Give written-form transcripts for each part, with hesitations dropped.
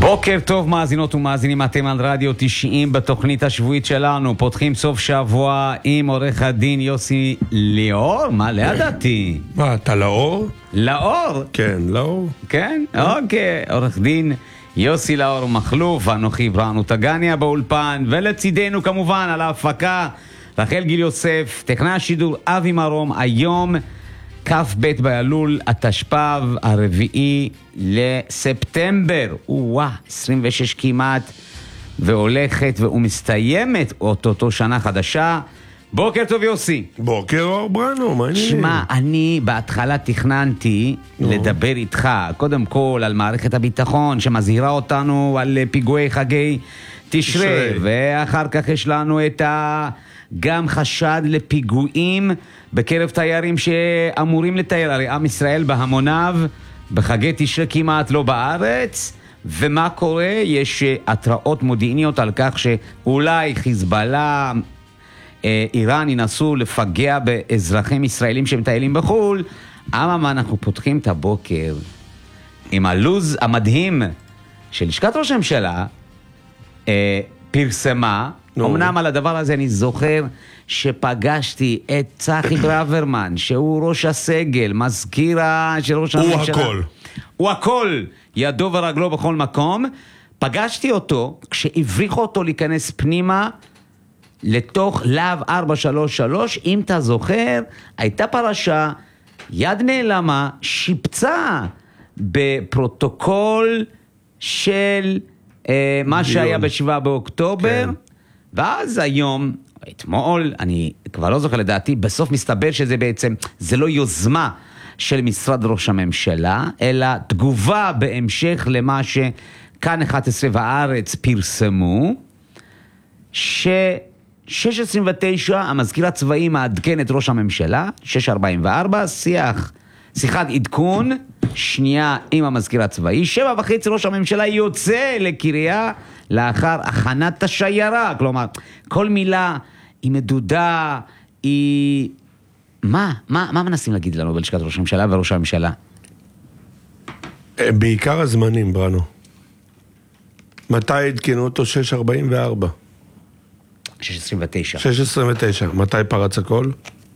בוקר טוב מאזינות ומאזינים, אתם על רדיו 90 בתוכנית השבועית שלנו. פותחים סוף שבוע עם עורך הדין יוסי ליאור. מה לידעתי? מה, אתה לאור? לאור? כן, לאור. כן? אוקיי, עורך דין יוסי לאור מחלוף, אנוכי ברנו תגניה באולפן, ולצידנו כמובן על ההפקה רחל גיל יוסף, טכנאי השידור אבי מרום. היום כ"ב באלול התשפ"ב, 4 לספטמבר, 26 כמעט, והולכת ומסתיימת אותו שנה חדשה. בוקר טוב יוסי. בוקר אור ברנו, מה העניינים? שמע, אני בהתחלה תכננתי לדבר איתך קודם כל על מערכת הביטחון שמזהירה אותנו על פיגועי חגי תשרי, ואחר כך יש לנו את גם חשד לפיגועים בקרב תיירים שאמורים לתייר, הרי עם ישראל בהמוניו בחגי תשרי כמעט לא בארץ. ומה קורה? יש התראות מודיעיניות על כך שאולי חיזבאללה, איראן ינסו לפגע באזרחים ישראלים שמטיילים בחול. אממה, אנחנו פותחים את הבוקר עם הלוז המדהים של לשכת ראש הממשלה פרסמה. אמנם על הדבר הזה אני זוכר שפגשתי את צחי ברוורמן, שהוא ראש הסגל, מזכיר של ראש הממשלה. הוא הכל, ידו ורגלו בכל מקום. פגשתי אותו כשהבריחו אותו להיכנס פנימה לתוך להב 433. אם אתה זוכר, הייתה פרשה, יד נעלמה, שיפצה בפרוטוקול של מה שהיה ב7 באוקטובר. כן. ואז היום, אתמול, אני כבר לא זוכר לדעתי, בסוף מסתבר שזה בעצם, זה לא יוזמה של משרד ראש הממשלה, אלא תגובה בהמשך למה שכאן 11 והארץ פרסמו, ש-629, המזכיר הצבאי מעדכן את ראש הממשלה, 644, שיחת עדכון, שנייה עם המזכיר הצבאי, 7:30 ראש הממשלה יוצא לקריה לאחר הכנת השיירה. כלומר, כל מילה היא מדודה, היא... מה מנסים להגיד לנו בלשכת ראש הממשלה וראש הממשלה? בעיקר הזמנים, ברנו. מתי עדכנו אותו? 644. 629. 629. מתי פרץ הכל?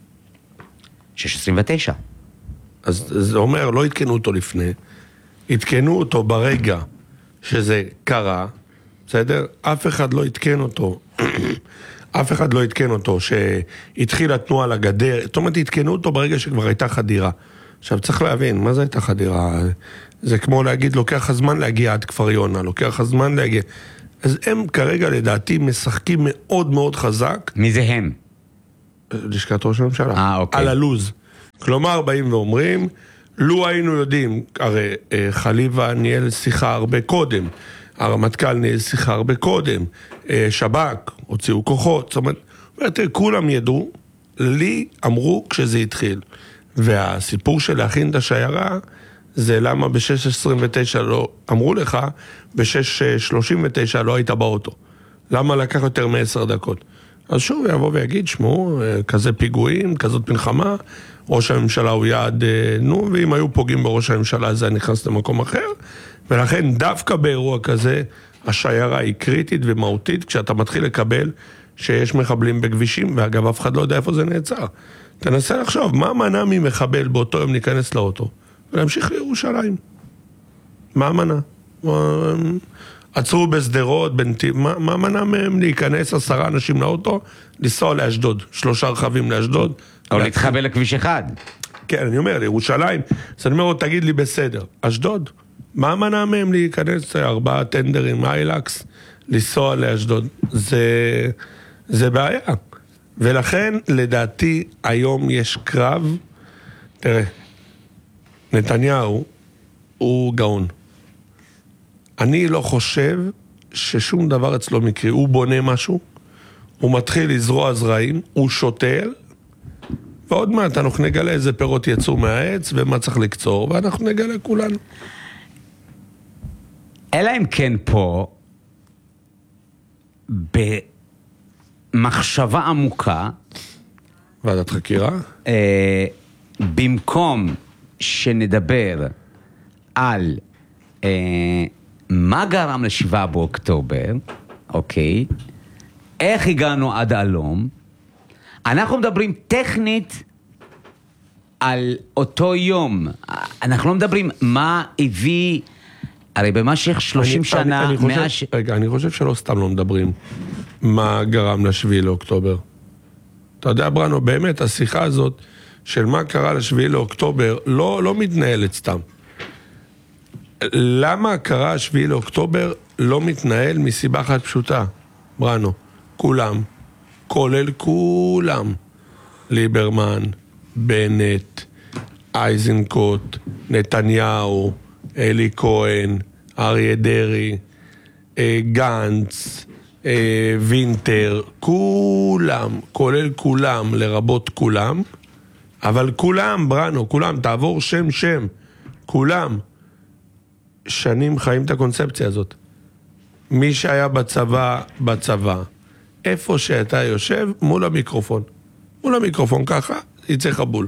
629. אז זה אומר, לא עדכנו אותו לפני, עדכנו אותו ברגע שזה קרה, בסדר? אף אחד לא עדכן אותו, אף אחד לא עדכן אותו שהתחילה תנועה לגדר, זאת אומרת, עדכנו אותו ברגע שכבר הייתה חדירה. עכשיו צריך להבין, מה זה הייתה חדירה? זה כמו להגיד, לוקח הזמן להגיע עד כפר יונה, לוקח הזמן להגיע... אז הם כרגע לדעתי משחקים מאוד מאוד חזק. מי זה הם? לשכת ראש הממשלה. אוקיי. על הלוז. כלומר, באים ואומרים, לו היינו יודעים, הרי חליבה ניהל שיחה הרבה קודם, הרמטכ"ל ניהל שיחה הרבה קודם, שב"כ, הוציאו כוחות, זאת אומרת, כולם ידעו, לי אמרו כשזה התחיל. והסיפור של להכין את השיירה, זה למה ב-6:29 לא אמרו לך, ב-6:39 לא היית באוטו. למה לקח יותר מ10 דקות? אז שוב יבוא ויגיד, שמו, כזה פיגועים, כזאת מלחמה, ראש הממשלה הוא יעד, ואם היו פוגעים בראש הממשלה, זה נכנס למקום אחר, ולכן דווקא באירוע כזה, השיירה היא קריטית ומהותית, כשאתה מתחיל לקבל שיש מחבלים בכבישים, ואגב, אף אחד לא יודע איפה זה נעצר. תנסה לחשוב, מה מנע ממחבל באותו יום להיכנס לאוטו, ולהמשיך לירושלים? מה מנע? עצרו בסדרות, מה מנע מהם להיכנס 10 אנשים לאוטו, לנסוע לאשדוד, 3 רכבים לאשדוד. או להתחבל לכביש 1. כן, אני אומר, לירושלים. אז אני אומר, תגיד לי בסדר, אשדוד, מה מנע מהם להיכנס 4 טנדרים, איילקס, לנסוע לאשדוד? זה בעיה. ולכן, לדעתי, היום יש קרב, תראה, נתניהו הוא גאון. אני לא חושב ששום דבר אצלו מקרי. הוא בונה משהו, הוא מתחיל לזרוע זרעים, הוא שותל, ועוד מעט אנחנו נגלה איזה פירות יצאו מהעץ, ומה צריך לקצור, ואנחנו נגלה כולנו. אלא אם כן פה, במחשבה עמוקה, ועדת חקירה? במקום שנדבר על מה גרם ל7 באוקטובר, אוקיי? איך הגענו עד הלום? אנחנו מדברים טכנית על אותו יום. אנחנו לא מדברים מה הביא, הרי במשך 30 שנה... רגע, אני חושב שלא סתם לא מדברים מה גרם ל7 לאוקטובר. אתה יודע, ברנו, באמת, השיחה הזאת של מה קרה ל7 לאוקטובר לא מתנהלת סתם. למה קרה 7 לאוקטובר לא מתנהל מסיבה אחת פשוטה, ברנו? כולם, כולל כולם, ליברמן, בנט, אייזנקוט, נתניהו, אלי כהן, אריה דרעי, גנץ, וינטר, כולם, כולל כולם, לרבות כולם, אבל כולם, ברנו, כולם, תעבור שם, כולם, שנים חיים את הקונספציה הזאת. מי שהיה בצבא, איפה שאתה יושב, מול המיקרופון ככה, יצא חבול.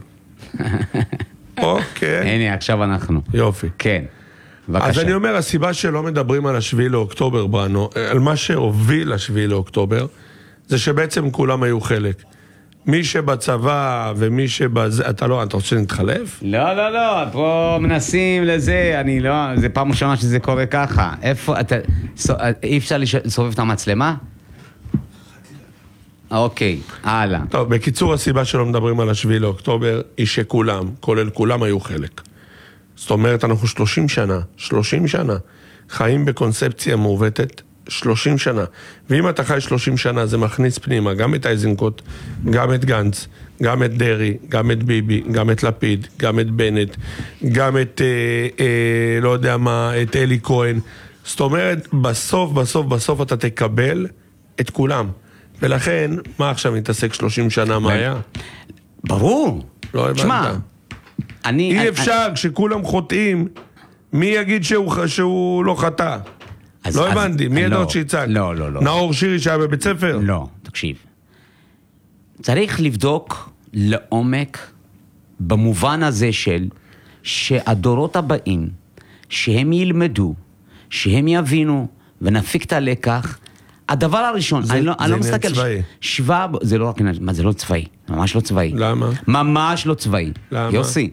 אוקיי. הנה, עכשיו אנחנו. יופי. כן, בבקשה. אז אני אומר, הסיבה שלא מדברים על 7 לאוקטובר, ברנו, על מה שהוביל 7 לאוקטובר, זה שבעצם כולם היו חלק. מי שבצבא ומי שבזה, אתה רוצה להתחלף? לא, פה מנסים לזה, אני לא, זה פעם ראשונה שזה קורה ככה. איפה, אי אפשר לסובב את המצלמה? אוקיי, הלאה. טוב, בקיצור, הסיבה שלא מדברים על 7 לאוקטובר, היא שכולם, כולל כולם היו חלק. זאת אומרת, אנחנו 30 שנה, חיים בקונספציה מעוותת, 30 שנה. ואם אתה חי 30 שנה, זה מכניס פנימה גם את אייזנקוט, גם את גנץ, גם את דרי, גם את ביבי, גם את לפיד, גם את בנט, גם את, לא יודע מה, את אלי כהן. זאת אומרת, בסוף אתה תקבל את כולם. ולכן, מה עכשיו מתעסק 30 שנה, מה היה? ברור. לא הבנת. שמה, אי אפשר, כשכולם חוטאים, מי יגיד שהוא לא חטא? לא הבנתי, מי ידעות שיצק? לא. נאור שירי שהיה בבית ספר? לא, תקשיב. צריך לבדוק לעומק, במובן הזה שהדורות הבאים, שהם ילמדו, שהם יבינו, ונפיק את הלקח, הדבר הראשון, אני לא מסתכל... זה לא רק עניין, מה זה לא צבאי? ממש לא צבאי. למה? ממש לא צבאי. למה? יוסי.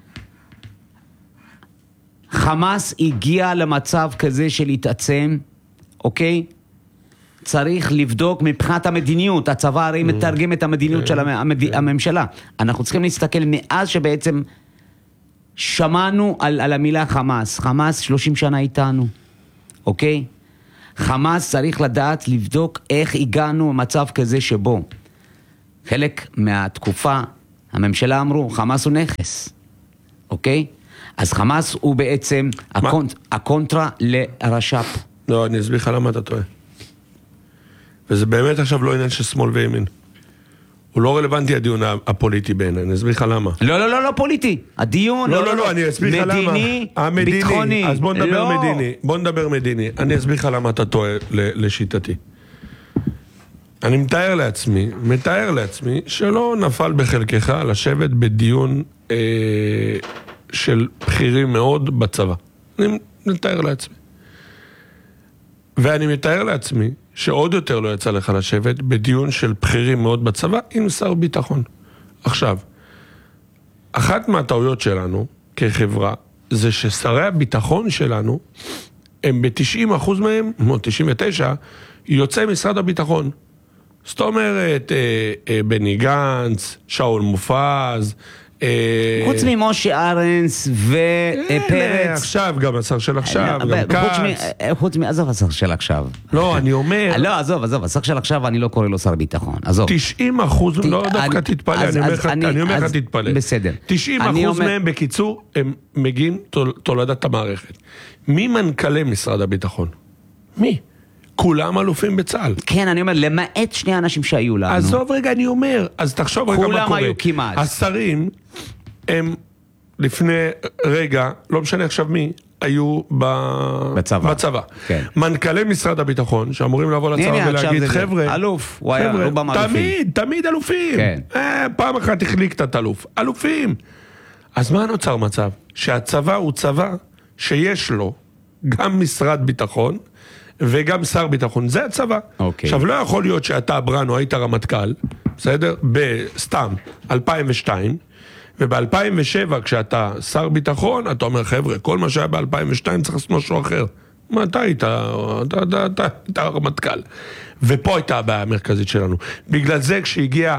חמאס הגיע למצב כזה של להתעצם, אוקיי? צריך לבדוק מבחינת המדיניות. הצבא הרי מתרגם את המדיניות של הממשלה. אנחנו צריכים להסתכל מאז שבעצם שמענו על המילה חמאס. חמאס 30 שנה איתנו, אוקיי? חמאס צריך לדעת לבדוק איך הגענו למצב כזה שבו חלק מהתקופה הממשלה אמרו חמאס הוא נכס, אוקיי? אז חמאס הוא בעצם הקונטרה לרש"פ. לא, אני אסביר לך למה אתה טועה. וזה באמת עכשיו לא עניין של שמאל וימין. הוא לא רלוונטי הדיון הפוליטי בעיניי, אני אסביר לך למה. לא פוליטי. הדיון לא, אני אסביר לך למה. מדיני, ביטחוני. אז בוא נדבר מדיני. אני אסביר לך למה אתה טועה לשיטתי. אני מתאר לעצמי שלא נפל בחלקך לשבת בדיון של בכירים מאוד בצבא. אני מתאר לעצמי. ואני מתאר לעצמי שעוד יותר לא יצא לך לשבת בדיון של בכירים מאוד בצבא עם שר ביטחון. עכשיו, אחת מהטעויות שלנו כחברה זה ששרי הביטחון שלנו הם ב-90% מהם, 99, יוצא משרד הביטחון. זאת אומרת, בני גנץ, שאול מופז, חוץ ממשה ארנס ופרץ. עכשיו, גם השר של עכשיו, גם כץ. חוץ עזוב השר של עכשיו. לא, אני אומר... לא, עזוב, השר של עכשיו אני לא קורא לו שר ביטחון, עזוב. 90%, לא דווקא תתפלא, אני אומר לך תתפלא. בסדר. 90% מהם בקיצור, הם מגיעים תולדת המערכת. מי מנכ"לי משרד הביטחון? מי? כולם אלופים בצה"ל. כן, אני אומר, למעט שני אנשים שהיו לנו. עזוב רגע, אני אומר, אז תחשוב רגע מה קורה. כולם היו כמעט. השרים, הם לפני רגע, לא משנה עכשיו מי, היו בצבא. כן. מנכ"לי משרד הביטחון, שאמורים לבוא לצבא ולהגיד, חבר'ה, אלוף, הוא היה רובם אלופים. תמיד אלופים. כן. פעם אחת החליק את אלוף. אלופים. אז מה נוצר מצב? שהצבא הוא צבא שיש לו גם משרד ביטחון, וגם שר ביטחון, זה הצבא. אוקיי. עכשיו, לא יכול להיות שאתה, ברנו, היית רמטכ"ל, בסדר? בסתם, 2002, וב-2007, כשאתה שר ביטחון, אתה אומר, חבר'ה, כל מה שהיה ב-2002 צריך לעשות משהו אחר. מה אתה היית? אתה רמטכ"ל. ופה הייתה הבעיה המרכזית שלנו. בגלל זה, כשהגיע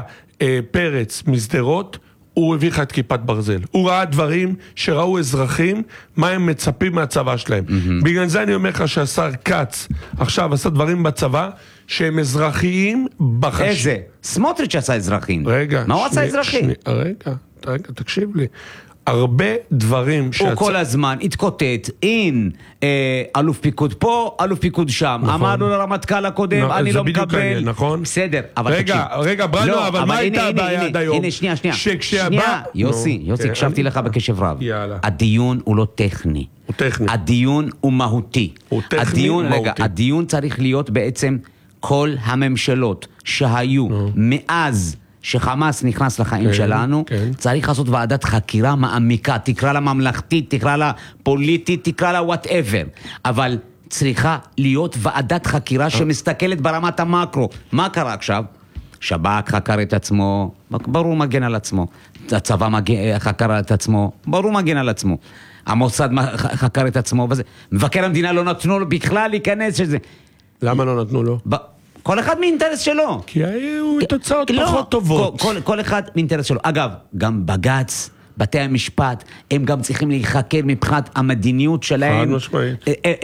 פרץ מסדרות, הוא הביא לך את כיפת ברזל. הוא ראה דברים שראו אזרחים, מה הם מצפים מהצבא שלהם. בגלל זה אני אומר לך שהשר כץ עכשיו עשה דברים בצבא שהם אזרחיים איזה? סמוטריץ' עשה אזרחים. רגע. מה הוא עשה אזרחים? רגע, תקשיב לי. הרבה דברים הוא כל הזמן התקוטט עם אלוף פיקוד פה, אלוף פיקוד שם. אמרנו לרמטכ"ל הקודם, אני לא מקבל. נכון? בסדר, אבל תקשיב. רגע, ברנו, אבל מה הייתה הבעיה עד היום? הנה, שנייה. יוסי, הקשבתי לך בקשב רב. הדיון הוא לא טכני. הוא טכני. הדיון הוא מהותי. הוא טכני, מהותי. הדיון צריך להיות בעצם כל הממשלות שהיו מאז שחמאס נכנס לחיים שלנו, צריך לעשות ועדת חקירה מעמיקה, תקרא לה ממלכתית, תקרא לה פוליטית, תקרא לה whatever, אבל צריכה להיות ועדת חקירה שמסתכלת ברמת המקרו. מה קרה עכשיו? שב"כ חקר את עצמו, ברור מגן על עצמו, הצבא חקר את עצמו, ברור מגן על עצמו, המוסד חקר את עצמו, מבקר המדינה לא נתנו לו בכלל להיכנס שזה. למה לא נתנו לו? כל אחד מאינטרס שלו. כי היו תוצאות פחות טובות. כל אחד מאינטרס שלו. אגב, גם בג"ץ, בתי המשפט, הם גם צריכים להיחקר מבחינת המדיניות שלהם. חד משמעית.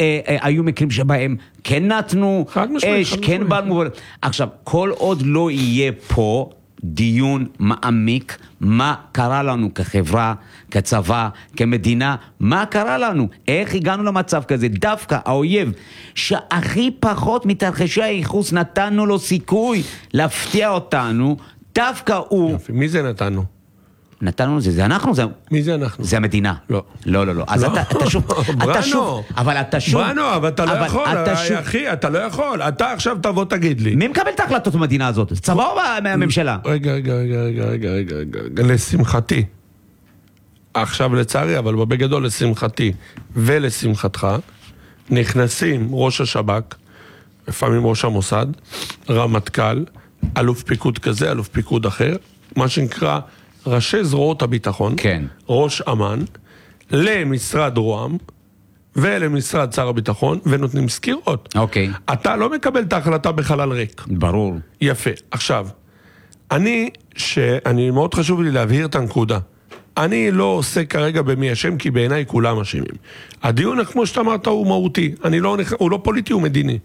היו מקרים שבהם כן נתנו אש, כן בנו. עכשיו, כל עוד לא יהיה פה דיון מעמיק, מה קרה לנו כחברה, כצבא, כמדינה, מה קרה לנו? איך הגענו למצב כזה? דווקא האויב שהכי פחות מתרחשי הייחוס נתנו לו סיכוי להפתיע אותנו, דווקא הוא... יופי, מי זה נתנו? נתנו לזה, זה אנחנו, זה... מי זה אנחנו? זה המדינה. לא. לא. אז אתה שוב... ברנו. אבל אתה שוב... ברנו, אבל אתה לא יכול, אחי, אתה לא יכול. אתה עכשיו תבוא תגיד לי. מי מקבל את ההחלטות במדינה הזאת? צבא או הממשלה? רגע. לשמחתי. עכשיו לצערי, אבל בגדול לשמחתי ולשמחתך, נכנסים ראש השב"כ, לפעמים ראש המוסד, רמטכ"ל, אלוף פיקוד כזה, אלוף פיקוד אחר, מה שנקרא... ראשי זרועות הביטחון, כן. ראש אמן, למשרד רועם ולמשרד שר הביטחון, ונותנים סקירות. אוקיי. אתה לא מקבל את ההחלטה בחלל ריק. ברור. יפה. עכשיו, אני מאוד חשוב לי להבהיר את הנקודה. אני לא עושה כרגע במי אשם, כי בעיניי כולם אשמים. הדיון, כמו שאתה אמרת, הוא מהותי. הוא לא פוליטי, הוא מדיני.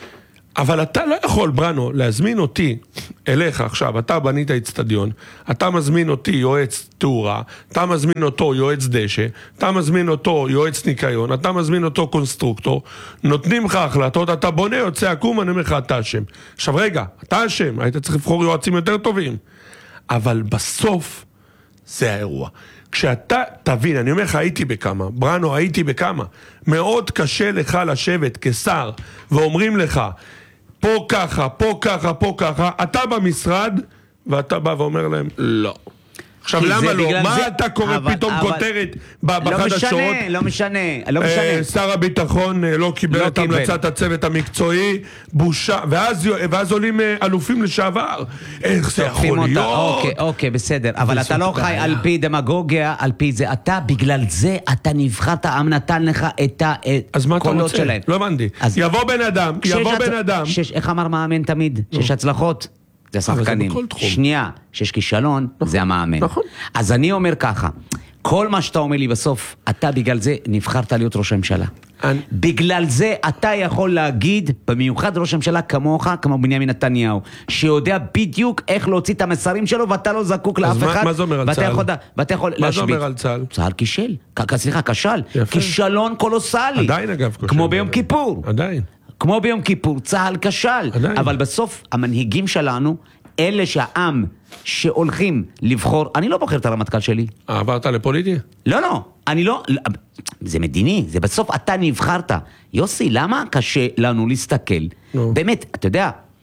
אבל אתה לא יכול, ברנו, להזמין אותי אליך עכשיו, אתה בנית אצטדיון, אתה מזמין אותי יועץ תאורה, אתה מזמין אותו יועץ דשא, אתה מזמין אותו יועץ ניקיון, אתה מזמין אותו קונסטרוקטור, נותנים לך החלטות, אתה בונה, יוצא עקום, אני אומר לך, אתה אשם. עכשיו רגע, אתה אשם, היית צריך לבחור יועצים יותר טובים. אבל בסוף, זה האירוע. כשאתה תבין, אני אומר לך, הייתי בכמה, ברנו, הייתי בכמה, מאוד קשה לך לשבת כשר, ואומרים לך, פה ככה, פה ככה, פה ככה, אתה במשרד, ואתה בא ואומר להם, לא. עכשיו למה לא? מה אתה קורא פתאום כותרת בחדשות? לא משנה. שר הביטחון לא קיבל את המלצת הצוות המקצועי, בושה, ואז עולים אלופים לשעבר. איך זה יכול להיות? אוקיי, בסדר, אבל אתה לא חי על פי דמגוגיה, על פי זה, אתה בגלל זה, אתה נבחרת, העם נתן לך את הקולות שלהם. לא הבנתי. יבוא בן אדם. איך אמר מאמן תמיד? שיש הצלחות? זה השחקנים. שנייה, שיש כישלון, זה המאמן. נכון. אז אני אומר ככה, כל מה שאתה אומר לי בסוף, אתה בגלל זה נבחרת להיות ראש הממשלה. בגלל זה אתה יכול להגיד, במיוחד ראש הממשלה כמוך, כמו בנימין נתניהו, שיודע בדיוק איך להוציא את המסרים שלו, ואתה לא זקוק לאף אחד. אז מה זה אומר על צה"ל? ואתה יכול מה זה אומר על צה"ל? צה"ל כישל. סליחה, כשל. כישלון קולוסלי. עדיין אגב כושל. כמו ביום כיפור. עדיין. כמו ביום כיפור, צה"ל כשל. אבל בסוף המנהיגים שלנו, אלה שהעם שהולכים לבחור, אני לא בוחר את הרמטכ"ל שלי. עברת לפוליטי? לא, אני לא, זה מדיני, זה בסוף אתה נבחרת. יוסי, למה קשה לנו להסתכל? באמת, אתה יודע,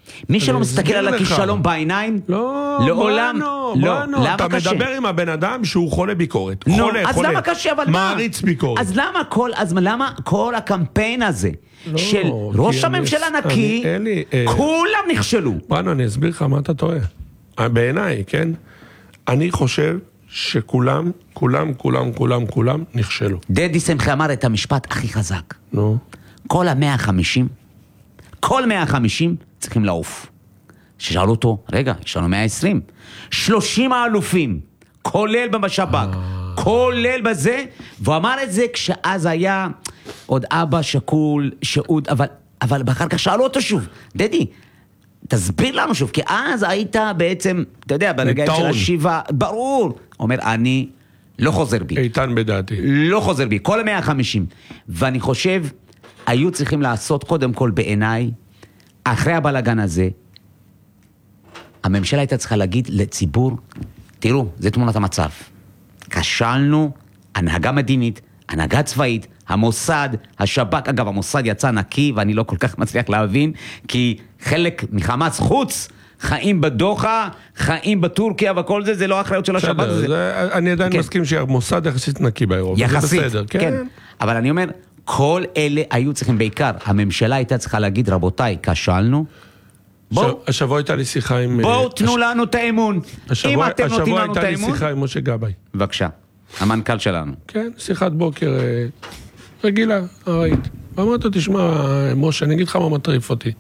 מי שלא מסתכל על הכישלון בעיניים, לעולם, לא. אתה מדבר עם הבן אדם שהוא חולה ביקורת. אז למה קשה? מעריץ ביקורת. אז למה כל הקמפיין הזה של ראש הממשלה נקי, כולם נכשלו? בנו, אני אסביר לך מה אתה טועה. בעיניי, כן? אני חושב שכולם, כולם נכשלו. דדי שמחי אמר את המשפט הכי חזק. נו. כל 150 צריכים לעוף. ששאלו אותו, רגע, יש לנו 120. 30 האלופים, כולל במשב"ק, כולל בזה, והוא אמר את זה כשאז היה עוד אבא שקול, אבל אחר כך שאלו אותו שוב, דדי, תסביר לנו שוב, כי אז היית בעצם, אתה יודע, ברגעים של השיבה, ברור. הוא אומר, אני לא חוזר בי. איתן בדעתי. לא חוזר בי, כל 150. ואני חושב, היו צריכים לעשות קודם כל בעיניי, אחרי הבלגן הזה, הממשלה הייתה צריכה להגיד לציבור, תראו, זה תמונת המצב. כשלנו, הנהגה מדינית, הנהגה צבאית, המוסד, השב"כ, אגב, המוסד יצא נקי, ואני לא כל כך מצליח להבין, כי חלק מחמאס חוץ, חיים בדוחה, חיים בטורקיה וכל זה, זה לא אחריות של השב"כ. אני עדיין מסכים שהמוסד יחסית נקי באירופה. יחסית, כן. אבל אני אומר, כל אלה היו צריכים בעיקר, הממשלה הייתה צריכה להגיד, רבותיי, כשלנו, השבוע הייתה לי שיחה עם... בואו תנו לנו את האמון. אם אתם נותנים לנו את האמון... השבוע הייתה לי שיחה עם משה גבאי. בבקשה, המנכ"ל שלנו. כן, שיחת בוקר רגילה, הראית. ואמרת, תשמע, משה, אני אגיד לך מה מטריף אותי.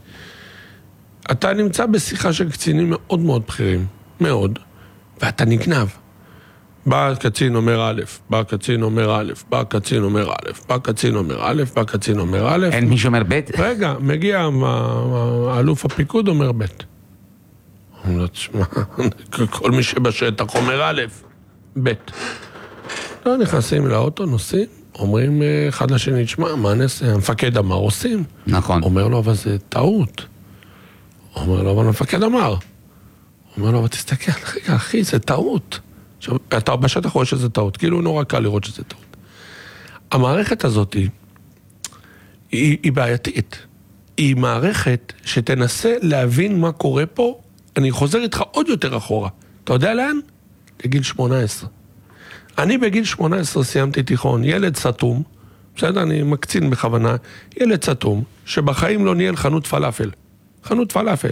אתה נמצא בשיחה של קצינים מאוד מאוד בכירים, מאוד, ואתה נגנב. בא הקצין אומר א', בא הקצין אומר א', בא הקצין אומר א', בא הקצין אומר א', בא הקצין אומר א'. אין מי שאומר ב'? רגע, מגיע האלוף הפיקוד אומר ב'. אומר לו, תשמע, כל מי שבשטח אומר א', ב'. לא, נכנסים לאוטו, נוסעים, אומרים אחד לשני, תשמע, מה נעשה? המפקד אמר, עושים. נכון. אומר לו, אבל זה טעות. אומר לו, אבל המפקד אמר. אומר לו, אבל תסתכל, רגע, אחי, זה טעות. עכשיו, אתה בשטח רואה שזה טעות, כאילו נורא קל לראות שזה טעות. המערכת הזאת היא בעייתית. היא מערכת שתנסה להבין מה קורה פה, אני חוזר איתך עוד יותר אחורה. אתה יודע לאן? לגיל 18. אני בגיל 18 סיימתי תיכון, ילד סתום, בסדר, אני מקצין בכוונה, ילד סתום, שבחיים לא ניהל חנות פלאפל. חנות פלאפל.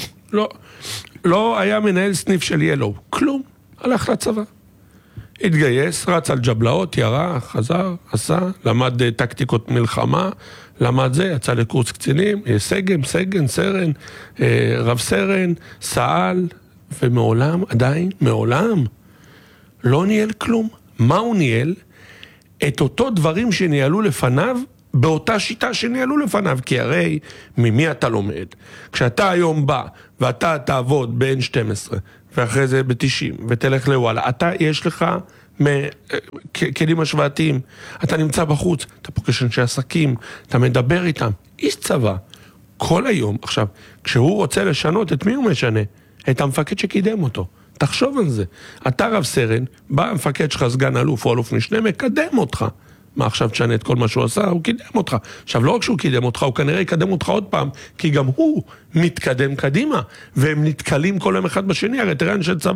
לא היה מנהל סניף של ילו, כלום. הלך לצבא. התגייס, רץ על ג'בלאות, ירה, חזר, עשה, למד טקטיקות מלחמה, למד זה, יצא לקורס קצינים, סגן, סרן, רב סרן, סעל, ומעולם, עדיין, מעולם, לא ניהל כלום. מה הוא ניהל? את אותו דברים שניהלו לפניו, באותה שיטה שניהלו לפניו, כי הרי ממי אתה לומד? כשאתה היום בא, ואתה תעבוד ב-N12, ואחרי זה ב-90, ותלך לוואלה, אתה יש לך כלים השוואתיים, אתה נמצא בחוץ, אתה פוגש אנשי עסקים, אתה מדבר איתם, איש צבא, כל היום. עכשיו, כשהוא רוצה לשנות, את מי הוא משנה? את המפקד שקידם אותו. תחשוב על זה. אתה רב סרן, בא המפקד שלך סגן אלוף או אלוף משנה, מקדם אותך. מה עכשיו תשנה את כל מה שהוא עשה? הוא קידם אותך. עכשיו, לא רק שהוא קידם אותך, הוא כנראה יקדם אותך עוד פעם, כי גם הוא מתקדם קדימה, והם נתקלים כל יום אחד בשני, הרי תראה אנשי צבא,